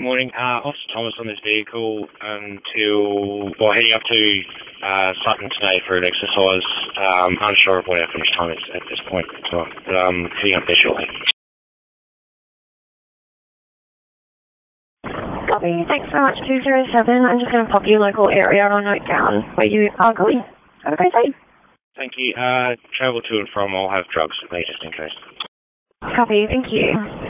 Morning. Officer Thomas on this vehicle heading up to Sutton today for an exercise. Unsure of what our finish time is at this point in time, but heading up there shortly. Copy. Thanks so much, 207. I'm just going to pop your local area on note down where you are going. Have a great day. Thank you. Travel to and from, I'll have drugs with me just in case. Copy. Thank you.